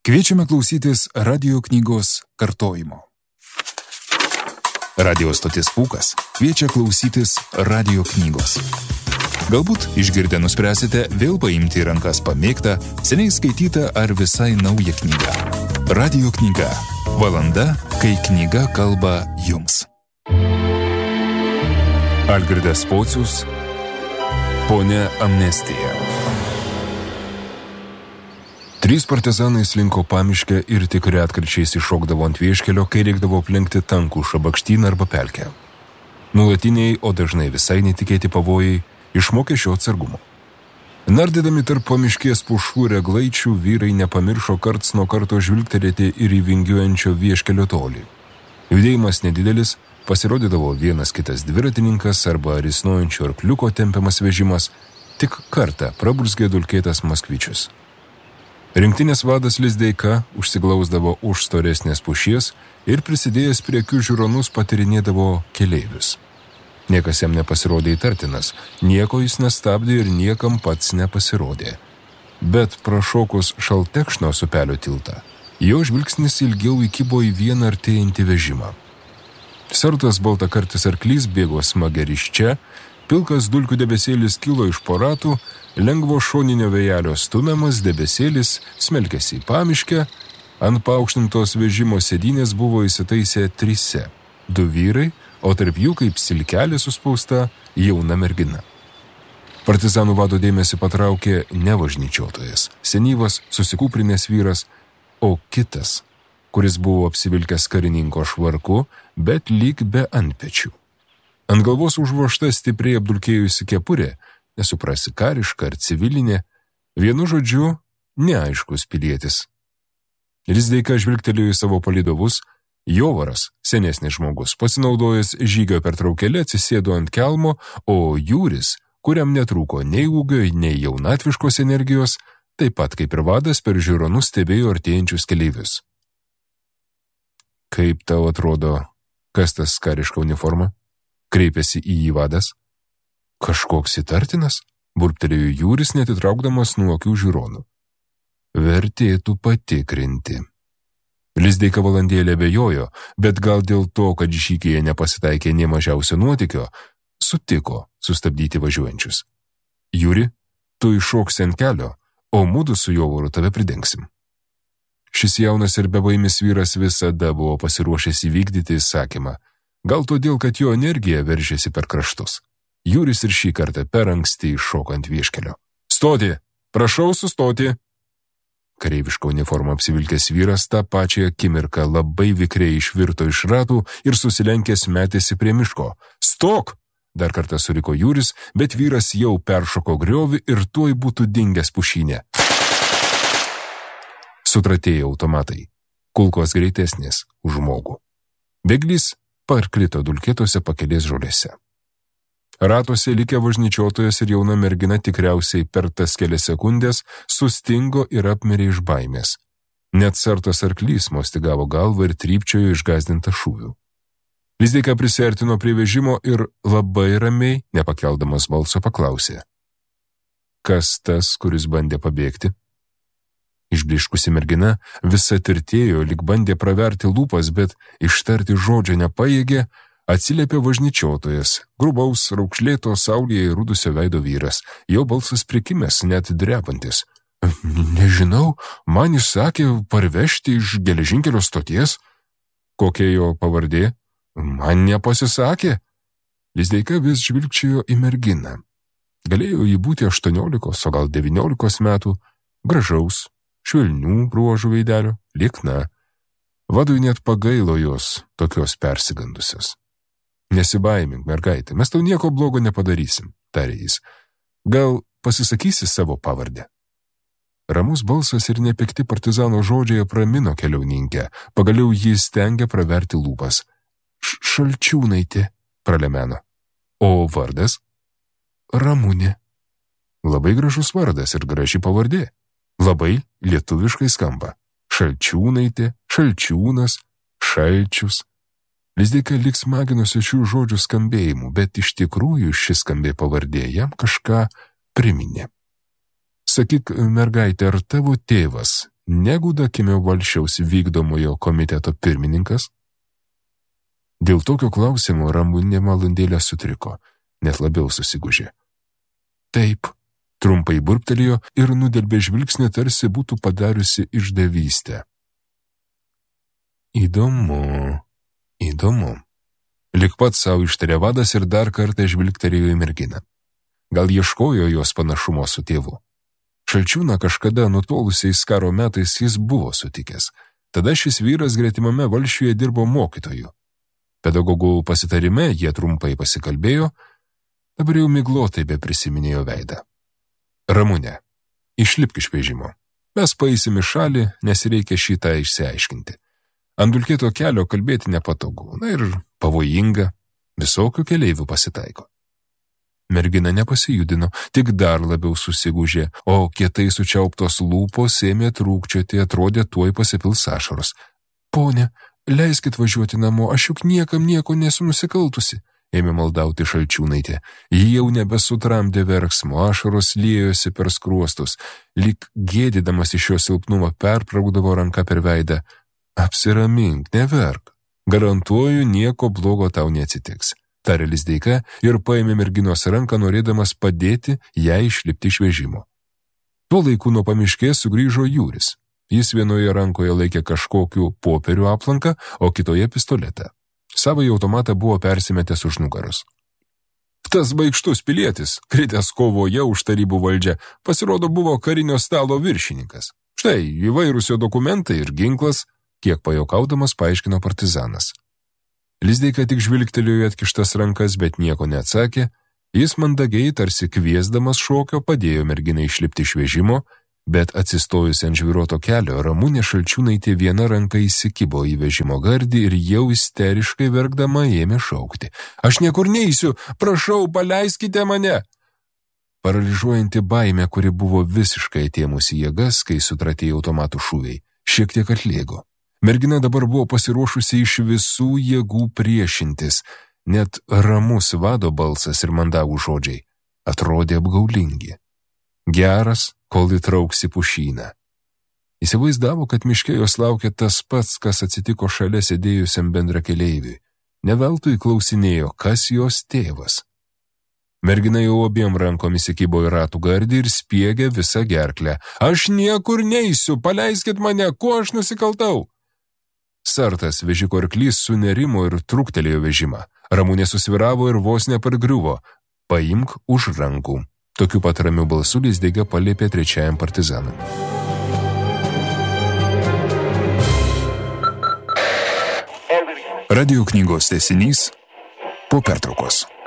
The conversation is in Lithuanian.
Kviečiame klausytis radio knygos kartojimo. Radio stotis Pūkas kviečia klausytis radio knygos. Galbūt išgirdę nuspręsite vėl paimti į rankas pamėgtą, seniai skaitytą ar visai naują knygą. Radio knyga. Valanda, kai knyga kalba jums. Algirdas Pocius, Ponia Amnestija. 3 partizanai slinko pamiškę ir tik retkarčiais iššokdavo ant vieškelio, kai reikdavo aplenkti tankų šabakštyną arba pelkę. Nuolatiniai, o dažnai visai netikėti pavojai išmokė šio atsargumo. Nardydami tarp pamiškės pušų ir eglaičių, vyrai nepamiršo karts nuo karto žvilgtelėti ir į vingiuojančio vieškelio tolį. Judėjimas nedidelis, pasirodydavo vienas kitas dviratininkas arba risnojančio arkliuko tempiamas vežimas, tik kartą praburzgė dulkėtas Maskvičius. Rinktinės vadas Lizdeika užsiglausdavo už storesnės pušies ir prisidėjęs prie akių žiūronus patirinėdavo keleivius. Niekas jam nepasirodė įtartinas, nieko jis nestabdė ir niekam pats nepasirodė. Bet prašokus Šaltekšnos upelio tiltą, jo žvilgsnis ilgiau įkibo į vieną artėjantį vežimą. Sartas baltakartis arklys bėgo smageriščia, pilkas dulkių debesėlis kilo iš po ratų, lengvo šoninio vėjelio stumiamas debesėlis smelkėsi į pamiškę, ant paaukštintos vežimo sėdynės buvo įsitaisę 3, 2 vyrai, o tarp jų kaip silkelė suspausta jauna mergina. Partizanų vado dėmesį patraukė ne važnyčiotojas, senyvas, susikūprinęs vyras, o kitas, kuris buvo apsivilkęs karininko švarku, bet lyg be antpečių. Ant galvos užvožta stipriai apdulkėjusi kepurė, nesuprasi kariška ar civilinė, vienu žodžiu, neaiškus pilietis. Lizdeika žvilgtelėjo į savo palydovus, Jovaras, senesnis žmogus, pasinaudojęs žygio pertraukėlę, atsisėdo ant kelmo, o Jūris, kuriam netrūko nei ūgio, nei jaunatviškos energijos, taip pat kaip ir vadas per žiūronus stebėjo artėjančius keleivius. Kaip tau atrodo, kas tas kariška uniforma? Kreipėsi į jį vadas. Kažkoks įtartinas, burbtelėjo Jūris, netitraukdamas nuo akių žiūronų. Vertėtų patikrinti. Lizdeika valandėlę abejojo, bet gal dėl to, kad žygyje nepasitaikė nė mažiausio nuotykio, sutiko sustabdyti važiuojančius. Jūri, tu iššoksi ant kelio, o mudu su Jovaru tave pridengsim. Šis jaunas ir bebaimis vyras visada buvo pasiruošęs įvykdyti įsakymą, gal todėl, kad jo energija veržėsi per kraštus. Jūris ir šį kartą per anksti iššoko ant vieškelio. Stoti! Prašau sustoti! Kareivišką uniformą apsivilkęs vyras tą pačią akimirką labai vikriai išvirto iš ratų ir susilenkęs metėsi prie miško. Stok! Dar kartą suriko Jūris, bet vyras jau peršoko griovį ir tuoj būtų dingęs pušynė. Sutratėjo automatai. Kulkos greitesnės už žmogų. Bėglys parkrito dulkėtose pakelės žolėse. Ratuose likę važnyčiotojas ir jauna mergina tikriausiai per tas kelias sekundės sustingo ir apmirė iš baimės. Net sartas arklys mostigavo galvą ir trypčiojo išgąsdintą šūvių. Lizdeika prisiartino prie vežimo ir labai ramiai, nepakeldamas balso, paklausė. Kas tas, kuris bandė pabėgti? Išbliškusi mergina visa tirtėjo, lyg bandė praverti lūpas, bet ištarti žodžio nepajėgė, atsiliepė važnyčiotojas, grubaus, raukšlėto saulėje įrudusio veido vyras, jo balsas prikimęs, net drebantis. Nežinau, man jis sakė parvežti iš geležinkelio stoties. Kokia jo pavardė? Man nepasisakė. Lizdeika vis žvilgčiojo į merginą. Galėjo jį būti 18, o gal 19 metų, gražaus, švelnių bruožų veidelio, liekna. Vadui net pagailo jos, tokios persigandusios. Nesibaimink, mergaitė, mes tau nieko blogo nepadarysim, tarė jis. Gal pasisakysi savo pavardę? Ramus balsas ir nepikti partizano žodžiai apramino keliauninkę, pagaliau jis stengė praverti lūpas. Šalčiūnaitė, pralemeno. O vardas? Ramunė. Labai gražus vardas ir graži pavardė. Labai lietuviškai skamba. Šalčiūnaitė, Šalčiūnas, Šalčius. Lizdeika lyg smaginosi šių žodžių skambėjimų, bet iš tikrųjų šis skambė pavardė jam kažką priminė. Sakyk, mergaitė, ar tavo tėvas negudakime valsčiaus vykdomojo komiteto pirmininkas? Dėl tokio klausimo Ramunė valandėlę sutriko, net labiau susigužė. Taip, trumpai burptelėjo ir nudelbė žvilgsnį, tarsi būtų padariusi išdavystę. Įdomu. Lik pat savo ištarė vadas ir dar kartą žvilgtelėjo į merginą. Gal ieškojo jos panašumo su tėvu. Šalčiūną kažkada nutolusiais karo metais jis buvo sutikęs. Tada šis vyras gretimame valsčiuje dirbo mokytoju. Pedagogų pasitarime jie trumpai pasikalbėjo, dabar jau miglotai be prisiminėjo veidą. Ramunė, išlipk iš vežimo. Mes paeisim į šalį, nes reikia šitą išsiaiškinti. Ant dulkėto kelio kalbėti nepatogu, na ir pavojinga, visokių keleivių pasitaiko. Mergina nepasijudino, tik dar labiau susigūžė, o kietai sučiauptos lūpos ėmė trūkčioti, atrodė tuoj pasipils ašaros. Pone, leiskit važiuoti namo, aš juk niekam nieko nesu nusikaltusi, ėmė maldauti Šalčiūnaitė. Ji jau nebesutramdė verksmo, ašaros liejosi per skruostus, lyg gėdydamas iš jo silpnumo perpraukdavo ranką per veidą. Apsiramink, neverk, garantuoju, nieko blogo tau neatsitiks, tarė Lizdeika ir paėmė merginos ranką, norėdamas padėti jai išlipti iš vežimo. Tuo laiku nuo pamiškės sugrįžo Jūris. Jis vienoje rankoje laikė kažkokių popierių aplanką, o kitoje pistoletą. Savąjį automatą buvo persimetęs už nugaros. Tas baikštus pilietis, kritęs kovoje už tarybų valdžią, pasirodo buvo karinio stalo viršininkas. Štai įvairūs jo dokumentai ir ginklas, kiek pajokaudamas paaiškino partizanas. Lizdeika tik žvilgtelėjo atkištas rankas, bet nieko neatsakė. Jis mandagiai, tarsi kviesdamas šokio, padėjo merginai išlipti iš vežimo, bet atsistojus ant žvyruoto kelio, Ramunė Šalčiūnaitė viena ranka įsikibo į vežimo gardį ir jau isteriškai verkdama ėmė šaukti. Aš niekur neisiu, prašau, paleiskite mane! Paralyžuojanti baimė, kuri buvo visiškai atėmusi jėgas, kai sutratėjo automatų šūviai, šiek tiek atlėgo. Mergina dabar buvo pasiruošusi iš visų jėgų priešintis, net ramus vado balsas ir mandagų žodžiai atrodė apgaulingi. Geras, kol įtrauksi pušyną. Įsivaizdavo, kad miške jos laukia tas pats, kas atsitiko šalia sėdėjusiam bendrakeleiviui. Ne veltui klausinėjo, kas jos tėvas. Mergina jau abiem rankom įsikibo į ratų gardį ir spiegė visą gerklę. Aš niekur neisiu, paleiskit mane, kuo aš nusikaltau? Sartas vežiko arklys sunerimo ir trūktelėjo vežimą. Ramunė susviravo ir vos nepargriuvo. Paimk už rankų. Tokiu pat ramiu balsu Lizdeika paliepė trečiajam partizanui. Radio knygos tęsinys po pertraukos.